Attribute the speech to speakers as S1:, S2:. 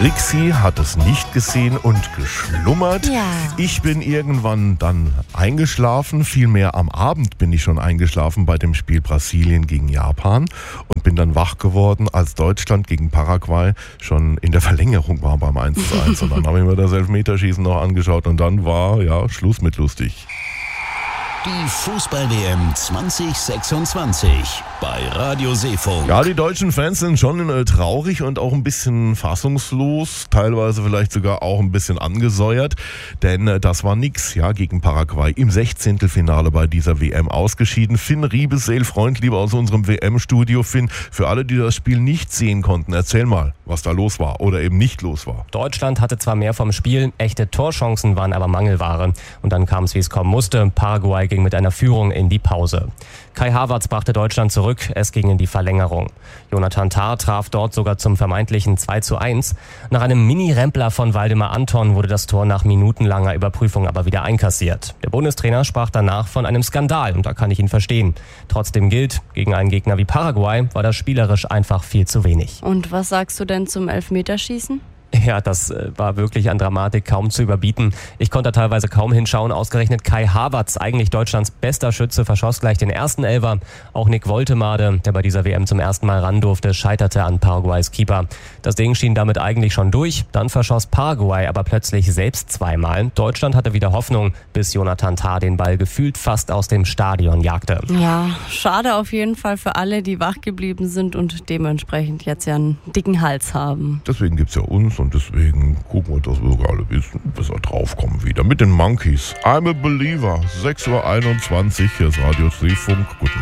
S1: Rixi hat es nicht gesehen und geschlummert.
S2: Ja.
S1: Ich bin irgendwann dann eingeschlafen. Vielmehr am Abend bin ich schon eingeschlafen bei dem Spiel Brasilien gegen Japan und bin dann wach geworden, als Deutschland gegen Paraguay schon in der Verlängerung war beim 1:1. Und dann habe ich mir das Elfmeterschießen noch angeschaut und dann war Schluss mit lustig.
S3: Die Fußball-WM 2026 bei Radio Seefunk.
S1: Ja, die deutschen Fans sind schon traurig und auch ein bisschen fassungslos, teilweise vielleicht sogar auch ein bisschen angesäuert, denn das war nix, gegen Paraguay im 16. bei dieser WM ausgeschieden. Finn Riebesel, Freund, lieber aus unserem WM-Studio. Finn, für alle, die das Spiel nicht sehen konnten, erzähl mal, was da los war oder eben nicht los war.
S4: Deutschland hatte zwar mehr vom Spiel, echte Torchancen waren aber Mangelware. Und dann kam es, wie es kommen musste. Paraguay ging mit einer Führung in die Pause. Kai Havertz brachte Deutschland zurück, es ging in die Verlängerung. Jonathan Tah traf dort sogar zum vermeintlichen 2:1. Nach einem Mini-Rempler von Waldemar Anton wurde das Tor nach minutenlanger Überprüfung aber wieder einkassiert. Der Bundestrainer sprach danach von einem Skandal und da kann ich ihn verstehen. Trotzdem gilt, gegen einen Gegner wie Paraguay war das spielerisch einfach viel zu wenig.
S2: Und was sagst du denn zum Elfmeterschießen?
S4: Ja, das war wirklich an Dramatik kaum zu überbieten. Ich konnte teilweise kaum hinschauen. Ausgerechnet Kai Havertz, eigentlich Deutschlands bester Schütze, verschoss gleich den ersten Elfer. Auch Nick Woltemade, der bei dieser WM zum ersten Mal ran durfte, scheiterte an Paraguays Keeper. Das Ding schien damit eigentlich schon durch. Dann verschoss Paraguay aber plötzlich selbst zweimal. Deutschland hatte wieder Hoffnung, bis Jonathan Tah den Ball gefühlt fast aus dem Stadion jagte.
S2: Ja, schade auf jeden Fall für alle, die wach geblieben sind und dementsprechend jetzt ja einen dicken Hals haben.
S1: Deswegen gibt's ja uns und deswegen gucken wir, dass wir alle wissen, besser draufkommen wieder. Mit den Monkeys. I'm a Believer. 6:21 Uhr, hier ist Radio Seefunk. Guten